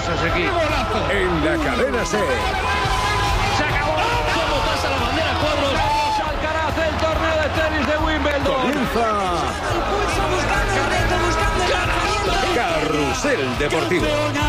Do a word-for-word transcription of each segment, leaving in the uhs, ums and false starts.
casa, Seguí. En la cadena SER. Se acabó. ¿Cómo pasa la bandera cuadros? Alcaraz, el torneo de tenis de Wimbledon. Comienza Carrusel Deportivo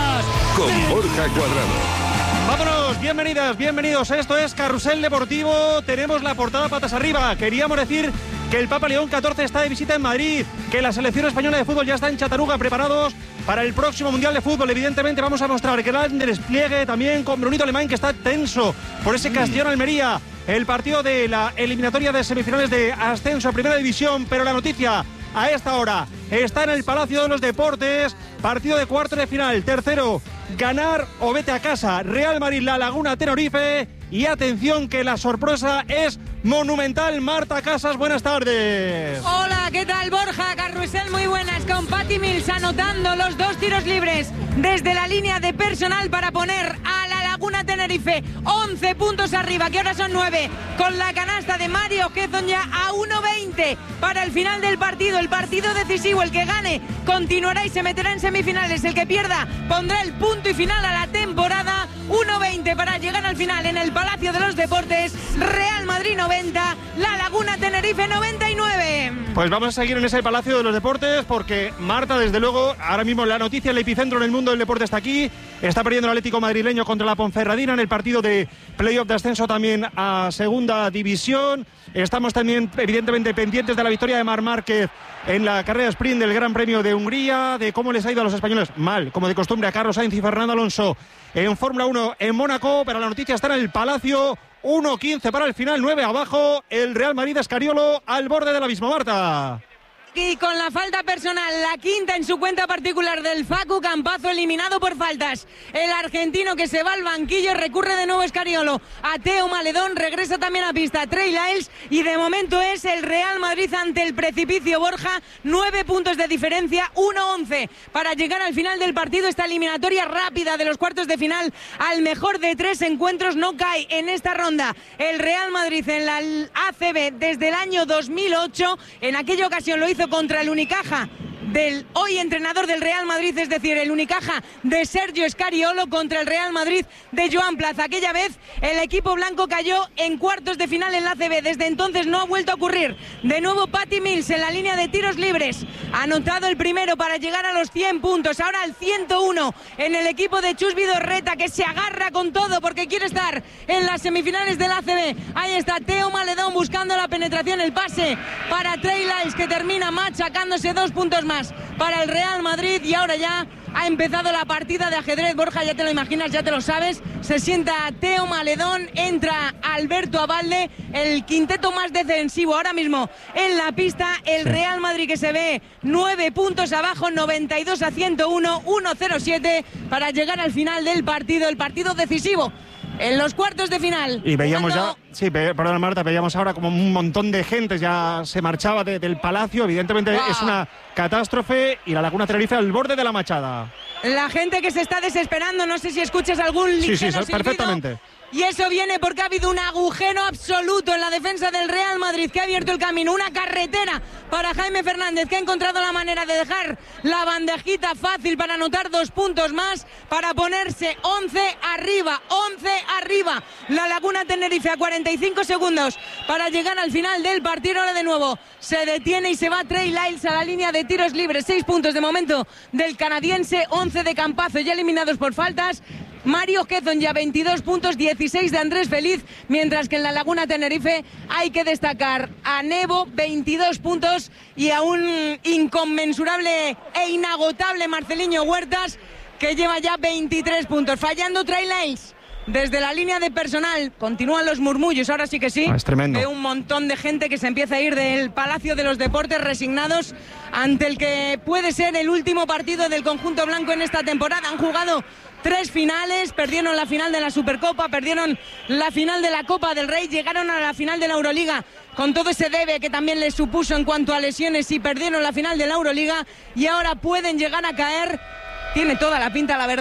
con Borja Cuadrado. Vámonos, bienvenidas, bienvenidos. Esto es Carrusel Deportivo. Tenemos la portada patas arriba. Queríamos decir que el Papa León catorce está de visita en Madrid, que la selección española de fútbol ya está en Chattanooga preparados para el próximo Mundial de Fútbol. Evidentemente vamos a mostrar que el despliegue también con Brunito Alemán, que está tenso por ese Castellón-Almería, el partido de la eliminatoria de semifinales de ascenso a Primera División. Pero la noticia a esta hora está en el Palacio de los Deportes, partido de cuartos de final, tercero, ganar o vete a casa, Real Madrid, La Laguna, Tenerife. Y atención que la sorpresa es monumental. Marta Casas, buenas tardes. Hola, ¿qué tal, Borja? Carrusel, muy buenas, con Patty Mills anotando los dos tiros libres desde la línea de personal para poner a La Laguna Tenerife once puntos arriba, que ahora son nueve, con la canasta de Mario Quezon ya a uno veinte para el final del partido, el partido decisivo. El que gane continuará y se meterá en semifinales, el que pierda pondrá el punto y final a la temporada. Uno veinte para llegar al final en el Palacio de los Deportes. Real Madrid noventa, La Laguna Tenerife noventa y nueve. Pues vamos a seguir en ese Palacio de los Deportes porque Marta, desde luego, ahora mismo la noticia, el epicentro en el mundo del deporte está aquí. Está perdiendo el Atlético madrileño contra la Ponferradina en el partido de playoff de ascenso también a Segunda División. Estamos también, evidentemente, pendientes de la victoria de Marc Márquez en la carrera sprint del Gran Premio de Hungría, de cómo les ha ido a los españoles, mal, como de costumbre, a Carlos Sainz y Fernando Alonso en Fórmula uno en Mónaco. Pero la noticia está en el Palacio. uno quince para el final, nueve abajo, el Real Madrid Escariolo al borde del abismo, Marta. Y con la falta personal, la quinta en su cuenta particular del Facu Campazo, eliminado por faltas. El argentino que se va al banquillo, recurre de nuevo Escariolo a Teo Maledón, regresa también a pista Trey Lyles, y de momento es el Real Madrid ante el precipicio, Borja. Nueve puntos de diferencia, uno once para llegar al final del partido. Esta eliminatoria rápida de los cuartos de final, al mejor de tres encuentros no cae en esta ronda el Real Madrid en la A C B desde el año dos mil ocho. En aquella ocasión lo hizo contra el Unicaja del hoy entrenador del Real Madrid, es decir, el Unicaja de Sergio Escariolo contra el Real Madrid de Joan Plaza. Aquella vez el equipo blanco cayó en cuartos de final en la A C B. Desde entonces no ha vuelto a ocurrir. De nuevo Patty Mills en la línea de tiros libres, ha anotado el primero para llegar a los cien puntos. Ahora al ciento uno en el equipo de Chus Vidorreta, que se agarra con todo porque quiere estar en las semifinales de la A C B. Ahí está Teo Maledón buscando la penetración, el pase para Trey Lyles, que termina machacándose. Dos puntos más para el Real Madrid. Y ahora ya ha empezado la partida de ajedrez, Borja, ya te lo imaginas, ya te lo sabes. Se sienta Teo Maledón, entra Alberto Abalde, el quinteto más defensivo ahora mismo en la pista. El Real Madrid que se ve nueve puntos abajo, noventa y dos a ciento uno, uno cero siete para llegar al final del partido, el partido decisivo en los cuartos de final. Y veíamos Jugando... ya, sí, perdón Marta, veíamos ahora como un montón de gente ya se marchaba de, del Palacio. Evidentemente wow. Es una catástrofe, y la Laguna Tenerife al borde de la machada. La gente que se está desesperando, no sé si escuchas algún ligero sí, sí, silbido. Perfectamente. Y eso viene porque ha habido un agujero absoluto en la defensa del Real Madrid, que ha abierto el camino, una carretera para Jaime Fernández, que ha encontrado la manera de dejar la bandejita fácil para anotar dos puntos más, para ponerse once arriba, once arriba. La Laguna Tenerife a cuarenta y cinco segundos para llegar al final del partido. Ahora de nuevo se detiene y se va Trey Lyles a la línea de tiros libres. Seis puntos de momento del canadiense, once de Campazo, ya eliminados por faltas. Mario Quezon ya veintidós puntos, dieciséis de Andrés Feliz, mientras que en la Laguna Tenerife hay que destacar a Nebo, veintidós puntos, y a un inconmensurable e inagotable Marceliño Huertas, que lleva ya veintitrés puntos. Fallando Trey Lyles desde la línea de personal. Continúan los murmullos, ahora sí que sí. Es tremendo. Veo un montón de gente que se empieza a ir del Palacio de los Deportes, resignados ante el que puede ser el último partido del conjunto blanco en esta temporada. Han jugado tres finales, perdieron la final de la Supercopa, perdieron la final de la Copa del Rey, llegaron a la final de la Euroliga con todo ese debe que también les supuso en cuanto a lesiones, y perdieron la final de la Euroliga, y ahora pueden llegar a caer, tiene toda la pinta, la verdad,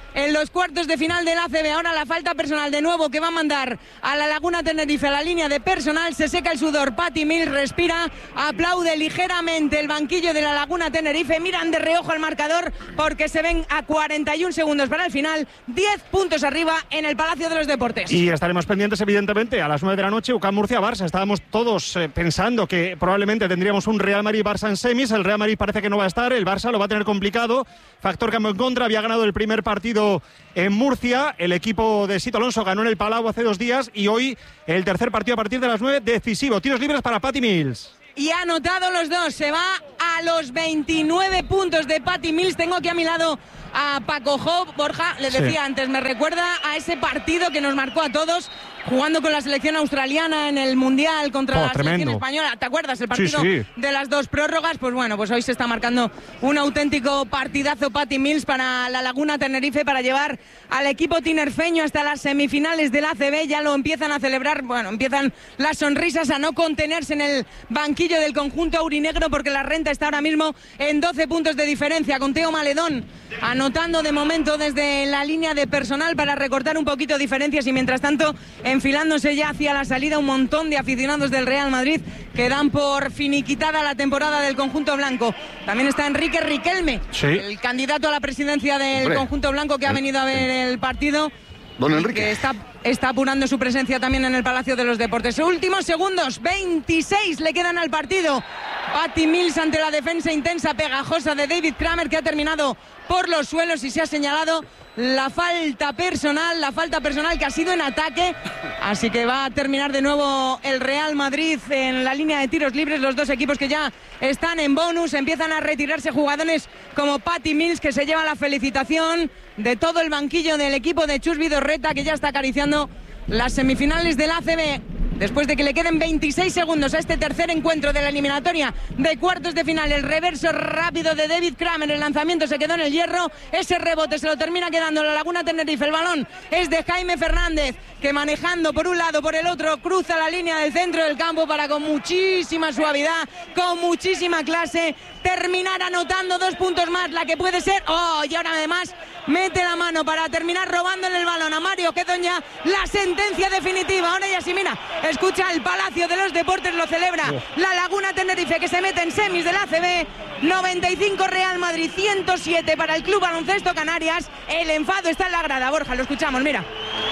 en los cuartos de final del A C B. Ahora la falta personal de nuevo que va a mandar a la Laguna Tenerife a la línea de personal. Se seca el sudor, Patty Mills respira, aplaude ligeramente el banquillo de la Laguna Tenerife. Miran de reojo al marcador porque se ven a cuarenta y un segundos para el final. diez puntos arriba en el Palacio de los Deportes. Y estaremos pendientes, evidentemente, a las nueve de la noche, U C A M Murcia-Barça. Estábamos todos eh, pensando que probablemente tendríamos un Real Madrid-Barça en semis. El Real Madrid parece que no va a estar, el Barça lo va a tener complicado. Factor cambio en contra, había ganado el primer partido en Murcia. El equipo de Sito Alonso ganó en el Palau hace dos días y hoy el tercer partido a partir de las nueve, decisivo. Tiros libres para Patty Mills. Y ha anotado los dos, se va a los veintinueve puntos de Patty Mills. Tengo aquí a mi lado a Paco Job. Borja, le decía sí. antes, me recuerda a ese partido que nos marcó a todos jugando con la selección australiana en el Mundial contra oh, la tremendo. selección española. ¿Te acuerdas? El partido sí, sí. de las dos prórrogas. Pues bueno, pues hoy se está marcando un auténtico partidazo Patty Mills para la Laguna Tenerife, para llevar al equipo tinerfeño hasta las semifinales del A C B. Ya lo empiezan a celebrar, bueno, empiezan las sonrisas a no contenerse en el banquillo del conjunto aurinegro, porque la renta está ahora mismo en doce puntos de diferencia, con Teo Maledón anotando de momento desde la línea de personal para recortar un poquito diferencias, y mientras tanto enfilándose ya hacia la salida un montón de aficionados del Real Madrid que dan por finiquitada la temporada del conjunto blanco. También está Enrique Riquelme, sí. el candidato a la presidencia del Hombre. conjunto blanco, que ha venido a ver el partido. Don Enrique. Que está, está apurando su presencia también en el Palacio de los Deportes. Últimos segundos, veintiséis le quedan al partido. Patty Mills ante la defensa intensa, pegajosa de David Kramer, que ha terminado por los suelos, y se ha señalado la falta personal, la falta personal que ha sido en ataque. Así que va a terminar de nuevo el Real Madrid en la línea de tiros libres. Los dos equipos que ya están en bonus, empiezan a retirarse jugadores como Patty Mills, que se lleva la felicitación de todo el banquillo del equipo de Chus Vidorreta, que ya está acariciando las semifinales del A C B. Después de que le queden veintiséis segundos a este tercer encuentro de la eliminatoria de cuartos de final, el reverso rápido de David Kramer, el lanzamiento se quedó en el hierro, ese rebote se lo termina quedando la Laguna Tenerife, el balón es de Jaime Fernández, que manejando por un lado, por el otro, cruza la línea del centro del campo para, con muchísima suavidad, con muchísima clase, terminar anotando dos puntos más, la que puede ser, oh, y ahora además mete la mano para terminar robándole el balón a Mario Quedoña, la sentencia definitiva. Ahora ya sí, mira, escucha el Palacio de los Deportes, lo celebra la Laguna Tenerife, que se mete en semis del A C B. noventa y cinco Real Madrid, ciento siete para el Club Baloncesto Canarias. El enfado está en la grada, Borja, lo escuchamos, mira.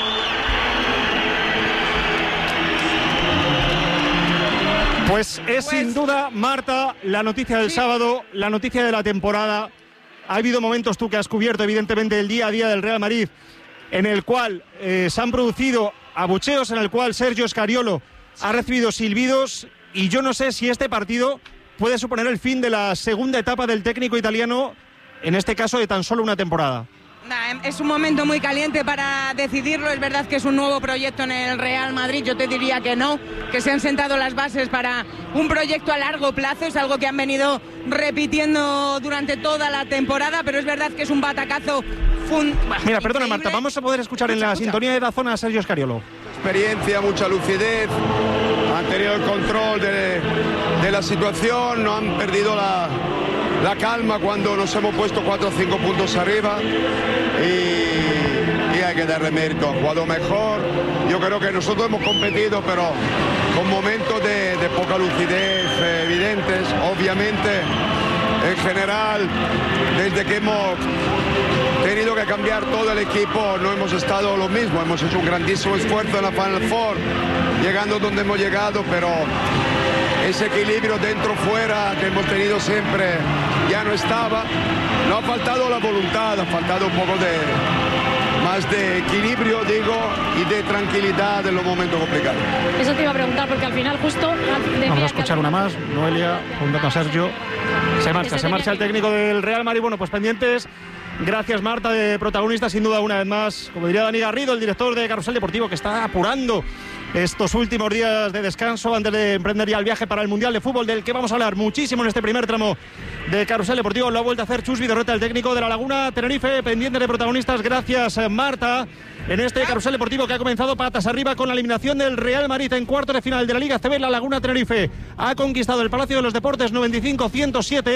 Pues es pues... sin duda, Marta, la noticia del sí. sábado, la noticia de la temporada. Ha habido momentos, tú que has cubierto evidentemente el día a día del Real Madrid, en el cual eh, se han producido abucheos, en el cual Sergio Scariolo ha recibido silbidos, y yo no sé si este partido puede suponer el fin de la segunda etapa del técnico italiano, en este caso de tan solo una temporada. Es un momento muy caliente para decidirlo. Es verdad que es un nuevo proyecto en el Real Madrid. Yo te diría que no, que se han sentado las bases para un proyecto a largo plazo. Es algo que han venido repitiendo durante toda la temporada, pero es verdad que es un batacazo fun... Mira, perdona Marta, vamos a poder escuchar escucha, en la escucha. sintonía de Dazón a Sergio Scariolo. Experiencia, mucha lucidez, han tenido el control de, de la situación, no han perdido la... la calma cuando nos hemos puesto cuatro o cinco puntos arriba, y, y hay que darle mérito. Han jugado mejor. Yo creo que nosotros hemos competido, pero con momentos de, de poca lucidez eh, evidentes. Obviamente, en general, desde que hemos tenido que cambiar todo el equipo, no hemos estado lo mismo. Hemos hecho un grandísimo esfuerzo en la Final Four, llegando donde hemos llegado, pero ese equilibrio dentro-fuera que hemos tenido siempre ya no estaba. No ha faltado la voluntad, ha faltado un poco de más de equilibrio, digo, y de tranquilidad en los momentos complicados. Eso te iba a preguntar, porque al final justo... Vamos a escuchar una más, Noelia, junto con Sergio. Se marcha, se marcha el técnico del Real Madrid. Bueno, pues pendientes. Gracias, Marta, de protagonista, sin duda, una vez más. Como diría Dani Garrido, el director de Carrusel Deportivo, que está apurando estos últimos días de descanso antes de emprender ya el viaje para el Mundial de Fútbol, del que vamos a hablar muchísimo en este primer tramo de Carrusel Deportivo. Lo ha vuelto a hacer Chus Vidorreta, el técnico de la Laguna Tenerife, pendiente de protagonistas. Gracias, Marta, en este Carrusel Deportivo que ha comenzado patas arriba con la eliminación del Real Madrid en cuartos de final de la Liga A C B. La Laguna Tenerife ha conquistado el Palacio de los Deportes noventa y cinco a ciento siete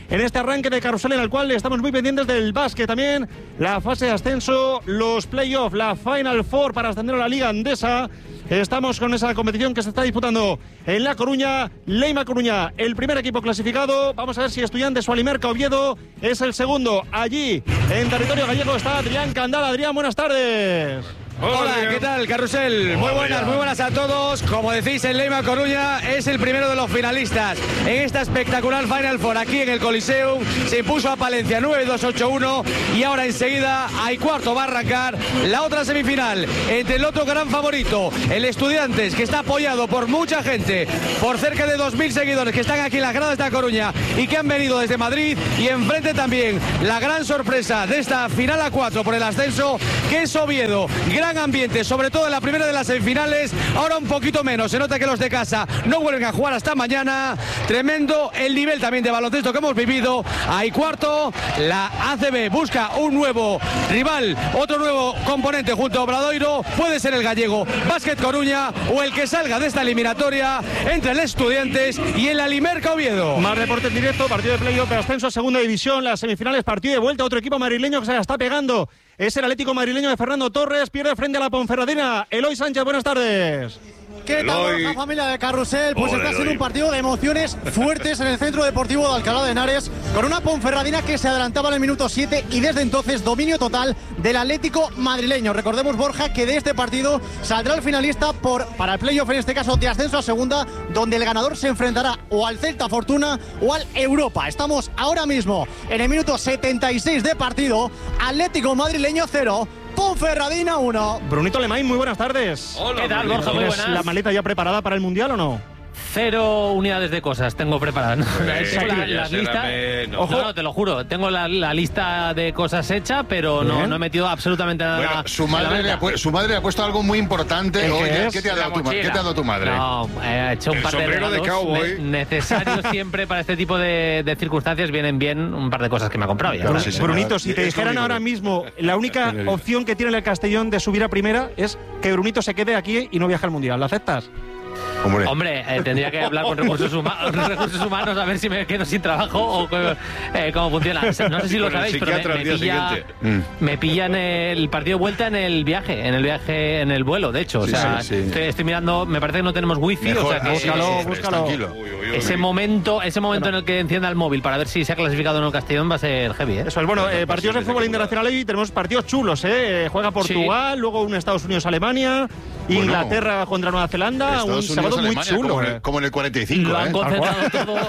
en este arranque de carrusel en el cual estamos muy pendientes del básquet también, la fase de ascenso, los playoffs, la Final Four para ascender a la Liga Andesa. Estamos con esa competición que se está disputando en La Coruña. Leima Coruña, el primer equipo clasificado. Vamos a ver si Estudiantes o Alimerca Oviedo es el segundo. Allí, en territorio gallego, está Adrián Candal. Adrián, buenas tardes. Hola, ¿qué tal, Carrusel? Muy buenas, muy buenas a todos. Como decís, el Leima Coruña es el primero de los finalistas en esta espectacular Final Four aquí en el Coliseum. Se impuso a Palencia nueve dos ocho uno y ahora enseguida hay cuarto, va a arrancar la otra semifinal entre el otro gran favorito, el Estudiantes, que está apoyado por mucha gente, por cerca de dos mil seguidores que están aquí en las gradas de La Coruña y que han venido desde Madrid, y enfrente también la gran sorpresa de esta final a cuatro por el ascenso, que es Oviedo. Gran ambiente, sobre todo en la primera de las semifinales, ahora un poquito menos, se nota que los de casa no vuelven a jugar hasta mañana. Tremendo el nivel también de baloncesto que hemos vivido. Hay cuarto, la A C B busca un nuevo rival, otro nuevo componente junto a Obradoiro, puede ser el gallego Básquet Coruña o el que salga de esta eliminatoria entre el Estudiantes y el Alimerca Oviedo. Más deporte en directo, partido de playoff de ascenso a segunda división, las semifinales, partido de vuelta, otro equipo madrileño que se la está pegando. Es el Atlético madrileño de Fernando Torres, pierde frente a la Ponferradina. Eloy Sánchez, buenas tardes. ¿Qué tal, Borja, familia de Carrusel? Pues está siendo un partido de emociones fuertes en el Centro Deportivo de Alcalá de Henares, con una Ponferradina que se adelantaba en el minuto siete y desde entonces dominio total del Atlético madrileño. Recordemos, Borja, que de este partido saldrá el finalista por, para el playoff, en este caso de ascenso a segunda, donde el ganador se enfrentará o al Celta Fortuna o al Europa. Estamos ahora mismo en el minuto setenta y seis de partido. Atlético madrileño cero, Ponferradina uno. Brunito Lemain, muy buenas tardes. Hola, ¿qué tal, Borja? Muy buenas. ¿La maleta ya preparada para el Mundial o no? Cero unidades de cosas tengo preparadas. Sí, la, la lista. Ojo, no, no, te lo juro. Tengo la, la lista de cosas hecha, pero no, no he metido absolutamente nada. Bueno, su madre, le ha, su madre le ha puesto algo muy importante. Oye, ¿qué te ha dado tu, ¿qué te ha dado tu madre? No, he hecho un El par de regalos de cowboy. ne necesarios siempre para este tipo de, de circunstancias. Vienen bien un par de cosas que me ha comprado. Ya Brun, sí, Brunito, si te dijeran ahora mismo la única opción que tiene el Castellón de subir a primera es que Brunito se quede aquí y no viaje al Mundial. ¿Lo aceptas? Hombre, Hombre eh, tendría que hablar con recursos, huma recursos humanos a ver si me quedo sin trabajo o eh, cómo funciona. No sé si lo sabéis, pero me, me, pilla, mm. me pillan el partido de vuelta en el viaje, en el viaje, en el vuelo, de hecho. Sí, o sea, sí, sí. Estoy, estoy mirando, me parece que no tenemos wifi, Mejor, o sea que búscalo, búscalo. Tranquilo. Uy, uy, uy. Ese momento, ese momento bueno. en el que encienda el móvil para ver si se ha clasificado o no el Castellón va a ser heavy, ¿eh? Eso es bueno. Eh, partidos de fútbol internacional hoy tenemos partidos chulos, ¿eh? Juega Portugal, sí. luego un Estados Unidos-Alemania, bueno, Inglaterra contra Nueva Zelanda, un sábado muy chulo. Como en, el, como en el cuarenta y cinco, lo han ¿eh? concentrado todo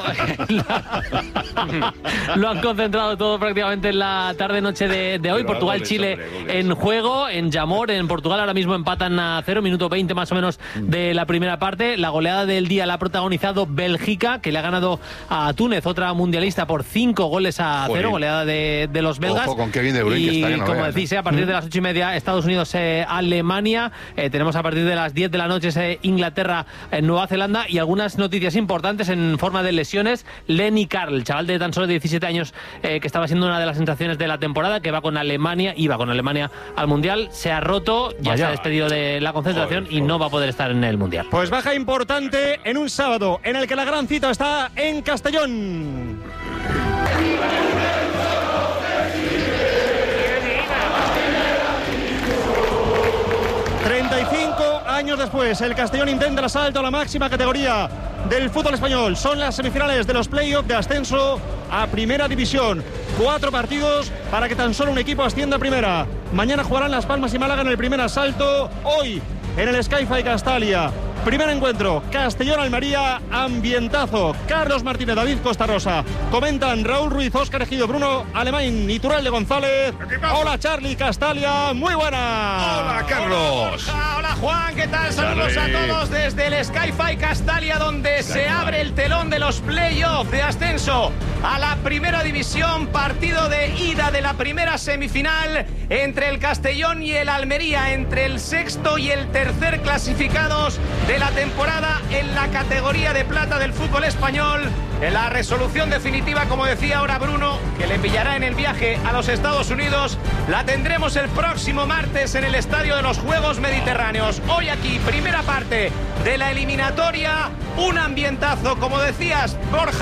lo han concentrado todo prácticamente en la tarde-noche de, de hoy. Portugal-Chile en juego, en Jamor, en Portugal ahora mismo empatan a cero, minuto veinte más o menos de la primera parte. La goleada del día la ha protagonizado Bélgica, que le ha ganado a Túnez, otra mundialista, por cinco goles a cero. Joder. Goleada de, de los belgas. Ojo con Kevin De Bruyne, y que está que no como veas, decís, eh, a partir de las ocho y media Estados Unidos, eh, Alemania. Eh, tenemos a partir de las diez de la noche eh, Inglaterra, en Nueva Zelanda, y algunas noticias importantes en forma de lesiones. Lenny Carl, el chaval de tan solo diecisiete años, eh, que estaba siendo una de las sensaciones de la temporada, que va con Alemania, iba con Alemania al Mundial, se ha roto, ya Vaya. se ha despedido de la concentración Joder, y no va a poder estar en el Mundial. Pues baja importante en un sábado en el que la gran cita está en Castellón. treinta y cinco años después, el Castellón intenta el asalto a la máxima categoría del fútbol español. Son las semifinales de los playoffs de ascenso a Primera División. Cuatro partidos para que tan solo un equipo ascienda a Primera. Mañana jugarán Las Palmas y Málaga en el primer asalto. Hoy, en el Sky-Fi Castalia, primer encuentro, Castellón-Almería, ambientazo. Carlos Martínez, David Costa Rosa. Comentan Raúl Ruiz, Óscar Ejido, Bruno Alemán y Turalde González. Hola, Charlie, Castalia, muy buena. Hola, Carlos. Hola, hola, Juan, ¿qué tal? Saludos Charlie. a todos desde el Sky-Fi Castalia, donde Sky se abre el telón de los playoffs de ascenso a la Primera División. Partido de ida de la primera semifinal entre el Castellón y el Almería, entre el sexto y el tercer clasificados de la temporada en la categoría de plata del fútbol español. En la resolución definitiva, como decía ahora Bruno, que le pillará en el viaje a los Estados Unidos, la tendremos el próximo martes en el Estadio de los Juegos Mediterráneos. Hoy aquí, primera parte de la eliminatoria, un ambientazo, como decías, Borja,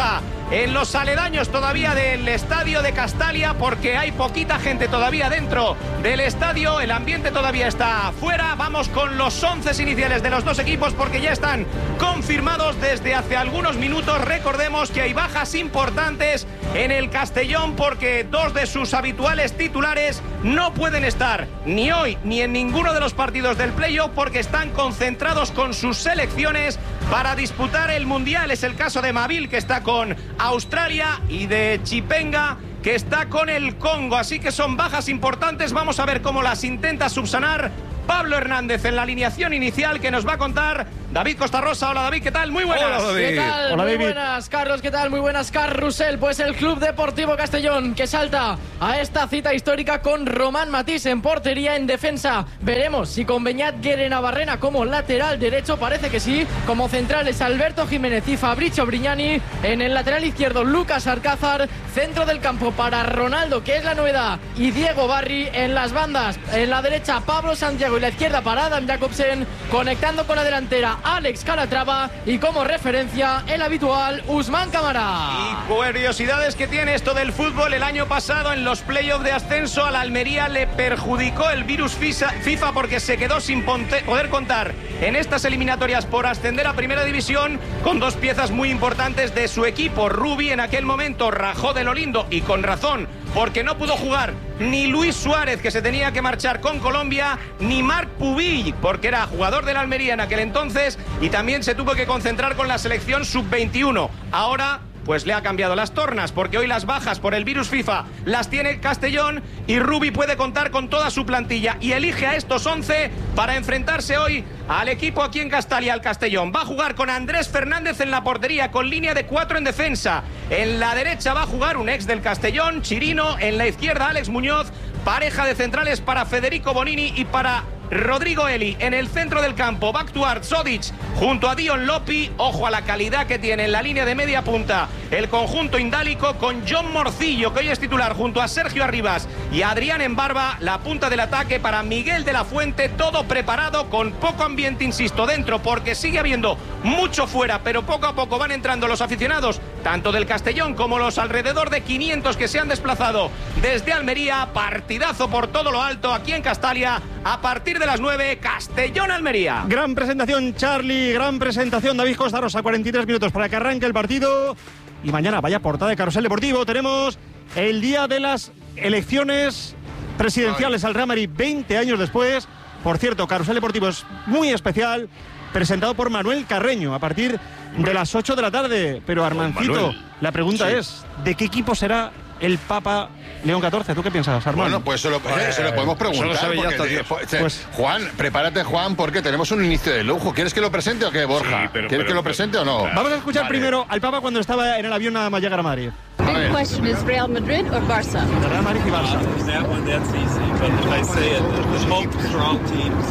en los aledaños todavía del estadio de Castalia, porque hay poquita gente todavía dentro del estadio, el ambiente todavía está fuera. Vamos con los once iniciales de los dos equipos, porque ya están confirmados desde hace algunos minutos. Recordemos que hay bajas importantes en el Castellón, porque dos de sus habituales titulares no pueden estar ni hoy ni en ninguno de los partidos del playoff, porque están concentrados con sus selecciones para disputar el Mundial. Es el caso de Mavil, que está con Australia, y de Chipenga, que está con el Congo. Así que son bajas importantes. Vamos a ver cómo las intenta subsanar Pablo Hernández en la alineación inicial, que nos va a contar David Costa Rosa. Hola David, ¿qué tal? Muy buenas. Hola, David. ¿Qué tal? Hola, Muy David. buenas, Carlos, ¿qué tal? Muy buenas, Carrusel. Pues el Club Deportivo Castellón, que salta a esta cita histórica con Román Matís en portería. En defensa veremos si con Beñat Guerenabarrena como lateral derecho, parece que sí. Como centrales Alberto Jiménez y Fabricio Brignani. En el lateral izquierdo Lucas Alcázar. Centro del campo para Ronaldo, que es la novedad, y Diego Barry. En las bandas, en la derecha Pablo Santiago y la izquierda para Adam Jacobsen. Conectando con la delantera Alex Calatrava, y como referencia el habitual Usman Camara. Y curiosidades que tiene esto del fútbol: el año pasado en los playoffs de ascenso a la Almería le perjudicó el virus FIFA, porque se quedó sin poder contar en estas eliminatorias por ascender a Primera División con dos piezas muy importantes de su equipo. Rubi en aquel momento rajó de lo lindo, y con razón, porque no pudo jugar ni Luis Suárez, que se tenía que marchar con Colombia, ni Marc Pubill, porque era jugador de la Almería en aquel entonces, y también se tuvo que concentrar con la selección sub veintiuno. Ahora pues le ha cambiado las tornas, porque hoy las bajas por el virus FIFA las tiene Castellón, y Rubi puede contar con toda su plantilla y elige a estos once para enfrentarse hoy al equipo aquí en Castalia, al Castellón. Va a jugar con Andrés Fernández en la portería, con línea de cuatro en defensa. En la derecha va a jugar un ex del Castellón, Chirino. En la izquierda Alex Muñoz. Pareja de centrales para Federico Bonini y para Rodrigo Eli. En el centro del campo va a actuar Zodic junto a Dion Lopi. Ojo a la calidad que tiene en la línea de media punta el conjunto indálico, con John Morcillo, que hoy es titular, junto a Sergio Arribas y a Adrián Embarba. La punta del ataque para Miguel de la Fuente. Todo preparado, con poco ambiente, insisto, dentro, porque sigue habiendo mucho fuera, pero poco a poco van entrando los aficionados, tanto del Castellón como los alrededor de quinientos que se han desplazado desde Almería. Partidazo por todo lo alto aquí en Castalia a partir de las nueve, Castellón-Almería. Gran presentación, Charlie, gran presentación, David Costa Rosa. cuarenta y tres minutos para que arranque el partido. Y mañana, vaya portada de Carrusel Deportivo, tenemos el día de las elecciones presidenciales al Real Madrid, veinte años después. Por cierto, Carrusel Deportivo es muy especial, presentado por Manuel Carreño a partir de las ocho de la tarde. Pero Armancito, la pregunta sí. es, ¿de qué equipo será el Papa León catorce? ¿Tú qué piensas, Armando? Bueno, pues se lo, eh, se lo podemos preguntar. Porque, pues, Juan, prepárate, Juan, porque tenemos un inicio de lujo. ¿Quieres que lo presente o qué, Borja? Sí, pero, ¿Quieres pero, que lo presente pero, o no? Claro. Vamos a escuchar vale. primero al Papa cuando estaba en el avión nada más llegar a Madrid. Big question is Real Madrid or Barça? Real Madrid y Barça. That one, that's easy, but I say it, both strong teams.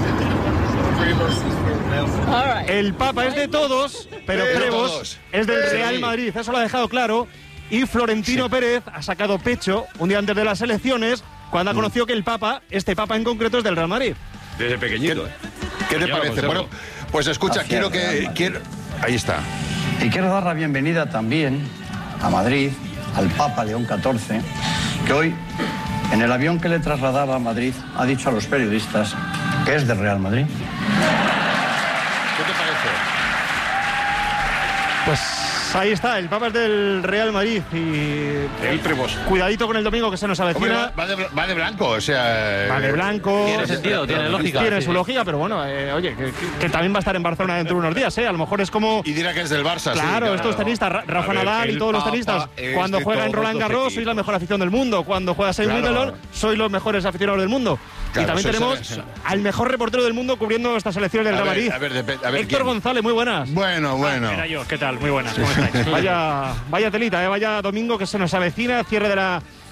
El Papa es de todos, pero Prebos es del Real Madrid. Eso lo ha dejado claro. Y Florentino sí. Pérez ha sacado pecho un día antes de las elecciones, cuando ha conocido que el Papa, este Papa en concreto, es del Real Madrid. Desde pequeñito. ¿Qué, ¿qué te parece? Bueno, pues escucha, Hacia quiero que... Quiero, ahí está. Y quiero dar la bienvenida también a Madrid, al Papa León catorce, que hoy, en el avión que le trasladaba a Madrid, ha dicho a los periodistas que es del Real Madrid. ¿Qué te parece? Pues ahí está, el Papa es del Real Madrid y el Prebos. Cuidadito con el domingo que se nos avecina. Hombre, va, de, va de blanco, o sea... Va de blanco. Tiene sentido, tiene lógica. Tiene sí, su sí. lógica, pero bueno, eh, oye, que, que también va a estar en Barcelona dentro de unos días, ¿eh? A lo mejor es como... Y dirá que es del Barça, claro, sí. Claro, estos tenistas, Rafa ver, Nadal y todos los tenistas, cuando juegan en Roland Garros, sois la mejor afición del mundo. Cuando juegas en Wimbledon, claro. sois los mejores aficionados del mundo. Claro, y también tenemos es, al mejor reportero del mundo cubriendo estas elecciones del Real Madrid. A ver, a ver, a ver, Héctor ¿quién? González, muy buenas. Bueno, bueno. Ah, era yo, ¿qué tal? Muy buenas, ¿cómo estáis? Vaya, vaya telita, ¿eh? Vaya domingo que se nos avecina, cierre de la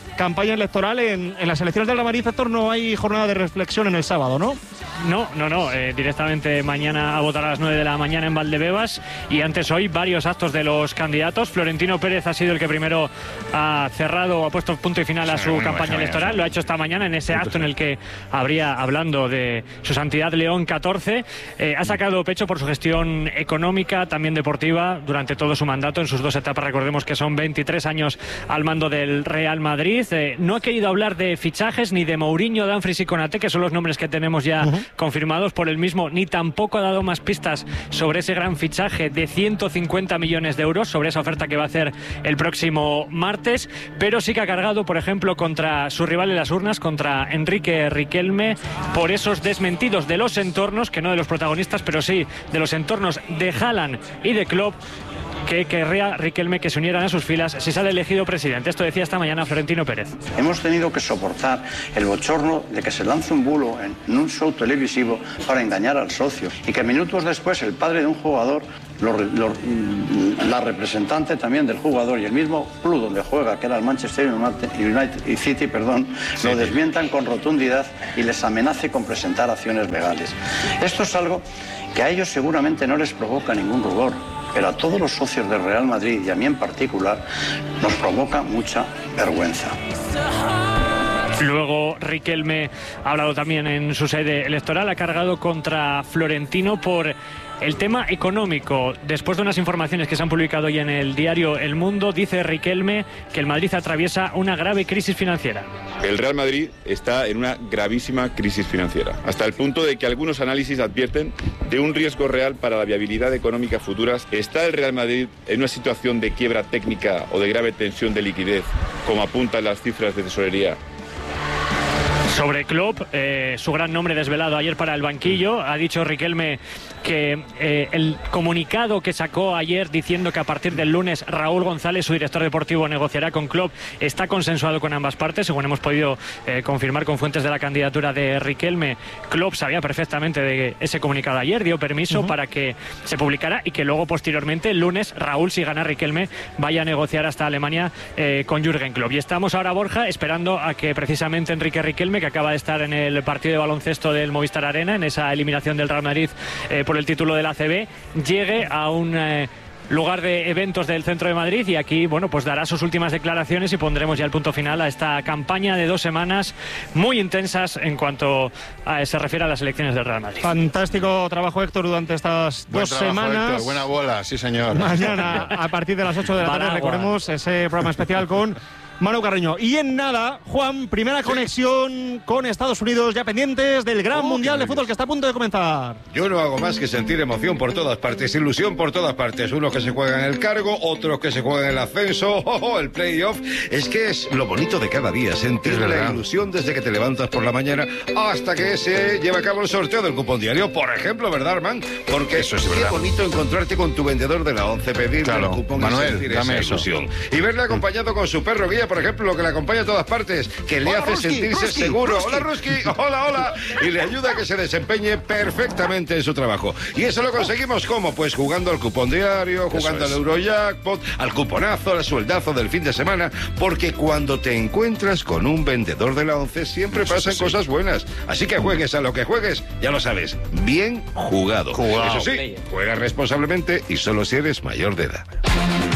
campaña electoral en, en las elecciones del Real Madrid. Héctor, no hay jornada de reflexión en el sábado, ¿no? No, no, no. Eh, directamente mañana a votar a las nueve de la mañana en Valdebebas, y antes hoy varios actos de los candidatos. Florentino Pérez ha sido el que primero ha cerrado, ha puesto punto y final a su bueno, campaña bueno, electoral. bueno. Lo ha hecho esta mañana en ese acto en el que habría, hablando de su santidad León catorce, eh, ha sacado pecho por su gestión económica, también deportiva, durante todo su mandato, en sus dos etapas. Recordemos que son veintitrés años al mando del Real Madrid. Eh, no ha querido hablar de fichajes ni de Mourinho, Dumfries y Konaté, que son los nombres que tenemos ya uh-huh. confirmados por él mismo, ni tampoco ha dado más pistas sobre ese gran fichaje de ciento cincuenta millones de euros, sobre esa oferta que va a hacer el próximo martes, pero sí que ha cargado, por ejemplo, contra su rival en las urnas, contra Enrique Riquelme, por esos desmentidos de los entornos, que no de los protagonistas, pero sí de los entornos de Haaland y de Klopp, que querría Riquelme que se unieran a sus filas si sale elegido presidente. Esto decía esta mañana Florentino Pérez. Hemos tenido que soportar el bochorno de que se lance un bulo en un show televisivo para engañar al socio, y que minutos después el padre de un jugador, lo, lo, la representante también del jugador y el mismo club donde juega, que era el Manchester United y City, perdón, sí, lo desmientan con rotundidad y les amenace con presentar acciones legales. Esto es algo que a ellos seguramente no les provoca ningún rubor, pero a todos los socios del Real Madrid, y a mí en particular, nos provoca mucha vergüenza. Luego Riquelme ha hablado también en su sede electoral, ha cargado contra Florentino por el tema económico. Después de unas informaciones que se han publicado hoy en el diario El Mundo, dice Riquelme que el Madrid atraviesa una grave crisis financiera. El Real Madrid está en una gravísima crisis financiera, hasta el punto de que algunos análisis advierten de un riesgo real para la viabilidad económica futura. ¿Está el Real Madrid en una situación de quiebra técnica o de grave tensión de liquidez, como apuntan las cifras de tesorería? Sobre Klopp, eh, su gran nombre desvelado ayer para el banquillo, ha dicho Riquelme que eh, el comunicado que sacó ayer diciendo que a partir del lunes Raúl González, su director deportivo, negociará con Klopp, está consensuado con ambas partes, según hemos podido eh, confirmar con fuentes de la candidatura de Riquelme. Klopp sabía perfectamente de ese comunicado ayer, dio permiso uh-huh. para que se publicara, y que luego posteriormente el lunes Raúl, si gana Riquelme, vaya a negociar hasta Alemania eh, con Jürgen Klopp. Y estamos ahora, Borja, esperando a que precisamente Enrique Riquelme, que acaba de estar en el partido de baloncesto del Movistar Arena, en esa eliminación del Real Madrid eh, por el título de la A C B, llegue a un eh, lugar de eventos del centro de Madrid, y aquí, bueno, pues dará sus últimas declaraciones y pondremos ya el punto final a esta campaña de dos semanas muy intensas en cuanto a, se refiere a las elecciones del Real Madrid. Fantástico trabajo, Héctor, durante estas Buen dos trabajo, semanas. Héctor, buena bola, sí señor. Mañana a partir de las ocho de la tarde recordemos ese programa especial con Manu Carreño. Y en nada, Juan, primera sí. conexión con Estados Unidos, ya pendientes del gran oh, mundial de fútbol que está a punto de comenzar. Yo no hago más que sentir emoción por todas partes, ilusión por todas partes. Unos que se juegan en el cargo, otros que se juegan en el ascenso, oh, oh, el playoff. Es que es lo bonito de cada día, sentir la ilusión desde que te levantas por la mañana hasta que se lleva a cabo el sorteo del cupón diario, por ejemplo, ¿verdad, Armand? Porque eso es qué bonito encontrarte con tu vendedor de la once, pedirle claro. el cupón Manuel, y sentir dame esa ilusión. Y verle acompañado con su perro guía, por ejemplo, que le acompaña a todas partes, que le hola, hace Ruski, sentirse Ruski, seguro. Ruski. Hola, Ruski, hola, hola. Y le ayuda a que se desempeñe perfectamente en su trabajo. ¿Y eso lo conseguimos cómo? Pues jugando al cupón diario, jugando al Eurojackpot, al cuponazo, al sueldazo del fin de semana, porque cuando te encuentras con un vendedor de la once siempre eso pasan cosas buenas. Así que juegues a lo que juegues, ya lo sabes, bien jugado. Jugado. Eso sí, juega responsablemente y solo si eres mayor de edad.